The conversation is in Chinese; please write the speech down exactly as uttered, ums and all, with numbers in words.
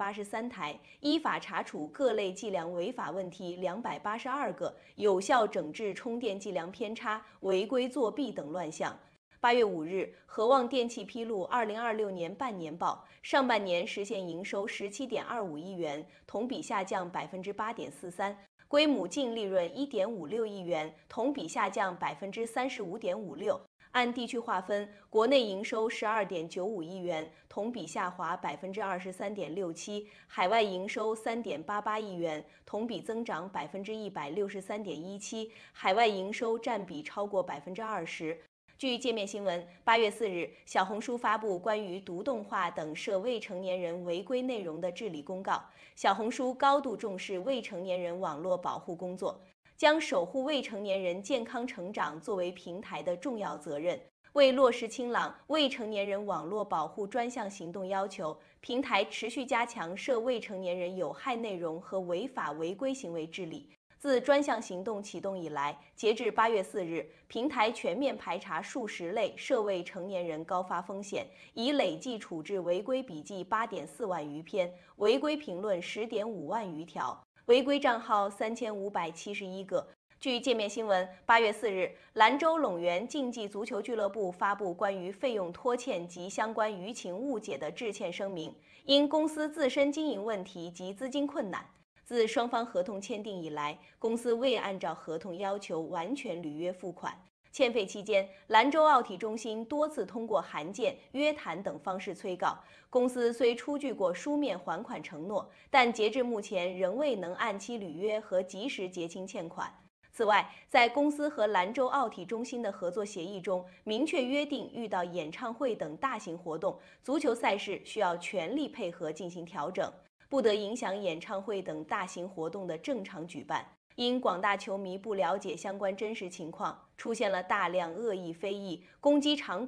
八十三台，依法查处各类计量违法问题两百八十二个，有效整治充电计量偏差、违规作弊等乱象。八月五日，和旺电气披露二零二六年半年报，上半年实现营收十七点二五亿元，同比下降百分之八点四三。归母净利润一点五六亿元，同比下降百分之三十五点五六。按地区划分，国内营收十二点九五亿元，同比下滑百分之二十三点六七；海外营收三点八八亿元，同比增长百分之一百六十三点一七，海外营收占比超过百分之二十。据界面新闻，八月四日，小红书发布关于毒动画等涉未成年人违规内容的治理公告。小红书高度重视未成年人网络保护工作，将守护未成年人健康成长作为平台的重要责任。为落实清朗未成年人网络保护专项行动要求，平台持续加强涉未成年人有害内容和违法违规行为治理。自专项行动启动以来，截至八月四日，平台全面排查数十类涉未成年人高发风险，已累计处置违规笔记八点四万余篇，违规评论十点五万余条，违规账号三千五百七十一个。据界面新闻，八月四日，兰州陇源竞技足球俱乐部发布关于费用拖欠及相关舆情误解的致歉声明，因公司自身经营问题及资金困难，自双方合同签订以来，公司未按照合同要求完全履约付款。欠费期间，兰州奥体中心多次通过函件、约谈等方式催告。公司虽出具过书面还款承诺，但截至目前仍未能按期履约和及时结清欠款。此外，在公司和兰州奥体中心的合作协议中，明确约定遇到演唱会等大型活动，足球赛事需要全力配合进行调整，不得影响演唱会等大型活动的正常举办。因广大球迷不了解相关真实情况，出现了大量恶意非议、攻击场